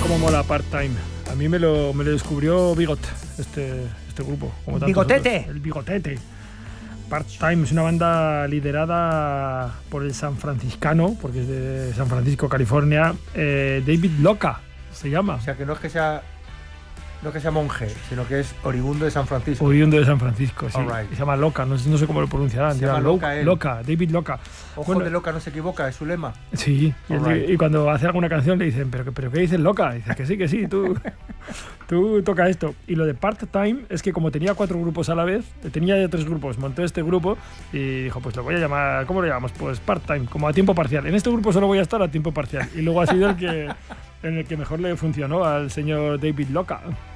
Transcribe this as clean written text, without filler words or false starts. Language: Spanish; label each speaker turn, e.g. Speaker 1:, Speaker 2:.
Speaker 1: cómo mola Part-Time. A mí me lo descubrió Bigot, este grupo. Como
Speaker 2: ¡Bigotete!
Speaker 1: Otros. El Bigotete. Part-Time es una banda liderada por el sanfranciscano, porque es de San Francisco, California, David Loca se llama.
Speaker 2: O sea, que no es que sea monje, sino que es oriundo de San Francisco.
Speaker 1: Oriundo de San Francisco, sí.
Speaker 2: Right.
Speaker 1: Se llama Loca, no sé cómo lo pronunciarán.
Speaker 2: Se llama
Speaker 1: Loca, David Loca.
Speaker 2: Ojo de Loca no se equivoca, es su lema.
Speaker 1: Sí, y cuando hace alguna canción le dicen, ¿pero qué dices, Loca? Dice que sí, tú toca esto. Y lo de Part-Time es que como tenía 4 grupos a la vez, tenía ya 3 grupos, montó este grupo y dijo, pues lo voy a llamar, ¿cómo lo llamamos? Pues Part-Time, como a tiempo parcial. En este grupo solo voy a estar a tiempo parcial. Y luego ha sido en el que mejor le funcionó al señor David Loca.